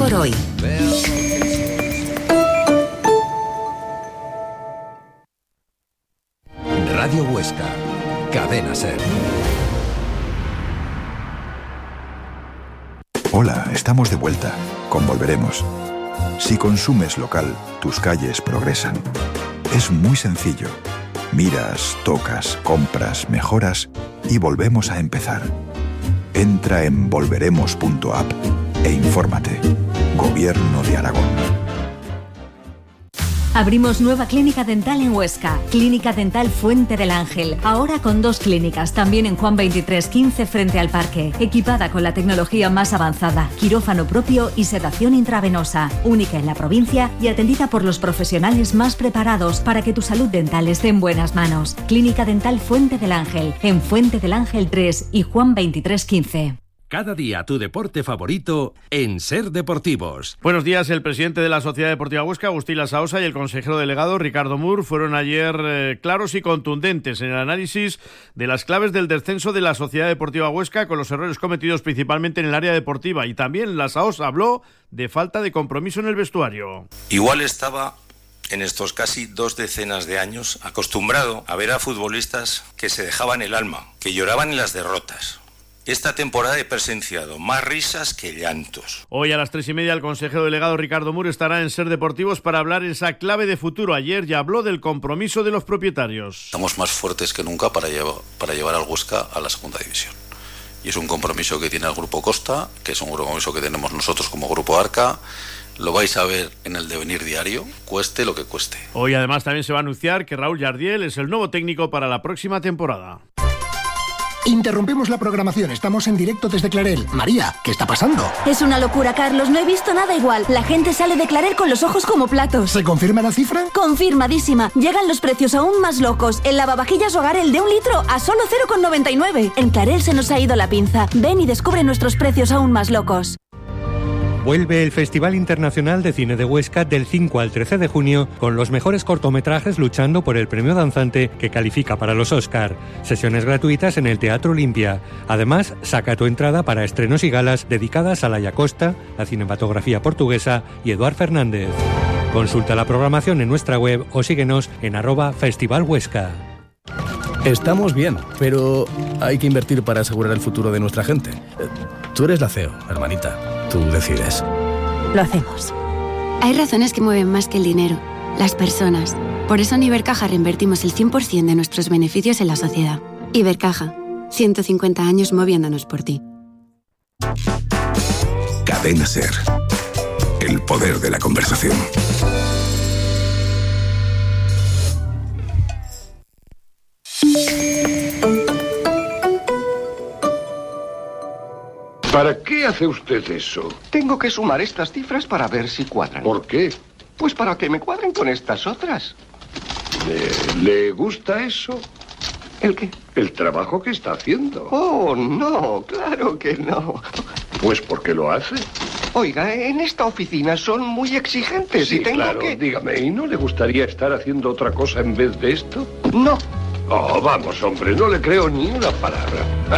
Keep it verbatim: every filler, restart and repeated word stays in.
por hoy. Radio Huesca, Cadena SER. Hola, estamos de vuelta. Con Volveremos. Si consumes local, tus calles progresan. Es muy sencillo. Miras, tocas, compras, mejoras y volvemos a empezar. Entra en volveremos punto app e infórmate. Gobierno de Aragón. Abrimos nueva clínica dental en Huesca, Clínica Dental Fuente del Ángel, ahora con dos clínicas, también en Juan veintitrés quince frente al parque, equipada con la tecnología más avanzada, quirófano propio y sedación intravenosa, única en la provincia y atendida por los profesionales más preparados para que tu salud dental esté en buenas manos. Clínica Dental Fuente del Ángel, en Fuente del Ángel tres y Juan veintitrés quince. Cada día tu deporte favorito en SER Deportivos. Buenos días. El presidente de la Sociedad Deportiva Huesca, Agustín Lasaosa, y el consejero delegado, Ricardo Mur, fueron ayer eh, claros y contundentes en el análisis de las claves del descenso de la Sociedad Deportiva Huesca, con los errores cometidos principalmente en el área deportiva. Y también Lasaosa habló de falta de compromiso en el vestuario. Igual estaba en estos casi dos decenas de años acostumbrado a ver a futbolistas que se dejaban el alma, que lloraban en las derrotas. Esta temporada he presenciado más risas que llantos. Hoy a las tres y media el consejero delegado Ricardo Mur estará en SER Deportivos para hablar esa clave de futuro. Ayer ya habló del compromiso de los propietarios. Estamos más fuertes que nunca para llevar, para llevar al Huesca a la segunda división. Y es un compromiso que tiene el Grupo Costa, que es un compromiso que tenemos nosotros como Grupo Arca. Lo vais a ver en el devenir diario, cueste lo que cueste. Hoy además también se va a anunciar que Raúl Jardiel es el nuevo técnico para la próxima temporada. Interrumpimos la programación, estamos en directo desde Clarel. María, ¿qué está pasando? Es una locura, Carlos, no he visto nada igual. La gente sale de Clarel con los ojos como platos. ¿Se confirma la cifra? Confirmadísima. Llegan los precios aún más locos. El lavavajillas Hogar, el de un litro, a solo cero coma noventa y nueve. En Clarel se nos ha ido la pinza. Ven y descubre nuestros precios aún más locos. Vuelve el Festival Internacional de Cine de Huesca del cinco al trece de junio con los mejores cortometrajes luchando por el premio danzante que califica para los Oscar. Sesiones gratuitas en el Teatro Olimpia. Además, saca tu entrada para estrenos y galas dedicadas a Laia Costa, la cinematografía portuguesa y Eduard Fernández. Consulta la programación en nuestra web o síguenos en arroba Festival Huesca. Estamos bien, pero hay que invertir para asegurar el futuro de nuestra gente. Tú eres la C E O, hermanita. Tú decides. Lo hacemos. Hay razones que mueven más que el dinero, las personas. Por eso en Ibercaja reinvertimos el cien por ciento de nuestros beneficios en la sociedad. Ibercaja, ciento cincuenta años moviéndonos por ti. Cadena SER. El poder de la conversación. ¿Para qué hace usted eso? Tengo que sumar estas cifras para ver si cuadran. ¿Por qué? Pues para que me cuadren con estas otras. ¿Le, le gusta eso? ¿El qué? El trabajo que está haciendo. Oh, no, claro que no. Pues ¿por qué lo hace? Oiga, en esta oficina son muy exigentes Sí, y tengo claro, que... dígame, ¿y no le gustaría estar haciendo otra cosa en vez de esto? No. Oh, vamos, hombre, no le creo ni una palabra.